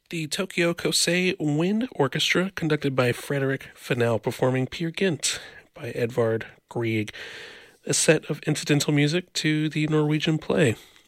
The Tokyo Kosei Wind Orchestra, conducted by Frederick Fennell, performing Peer Gynt by Edvard Grieg, a set of incidental music to the Norwegian play.